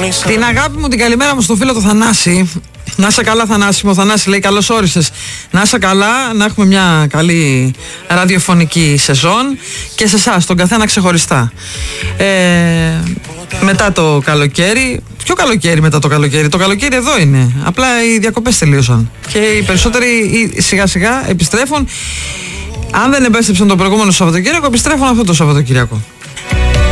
Την αγάπη μου, την καλημέρα μου στο φίλο το Θανάση. Να είσαι καλά, Θανάση μου. Ο Θανάση λέει καλώς όρισες. Να είσαι καλά, να έχουμε μια καλή ραδιοφωνική σεζόν και σε εσάς, τον καθένα ξεχωριστά. Μετά το καλοκαίρι, ποιο καλοκαίρι μετά το καλοκαίρι? Το καλοκαίρι εδώ είναι. Απλά οι διακοπές τελείωσαν και οι περισσότεροι σιγά σιγά επιστρέφουν. Αν δεν επέστρεψαν το προηγούμενο Σαββατοκύριακο, επιστρέφουν αυτό το Σαββατοκύριακο.